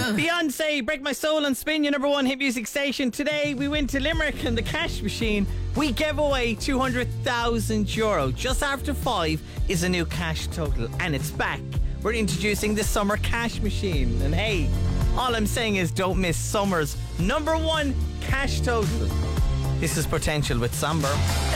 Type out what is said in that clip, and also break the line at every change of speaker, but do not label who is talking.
Beyonce, Break My Soul on Spin, your number one hit music station. Today we went to Limerick and the cash machine. We gave away €200,000. Just after 5 is a new cash total and it's back. We're introducing the summer cash machine. And hey, all I'm saying is don't miss summer's number one cash total. This is Potential with Samber.